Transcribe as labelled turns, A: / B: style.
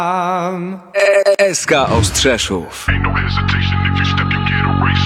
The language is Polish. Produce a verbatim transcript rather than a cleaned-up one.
A: S K Ostrzeszów.
B: Ain't no hesitation if you step, you get erased.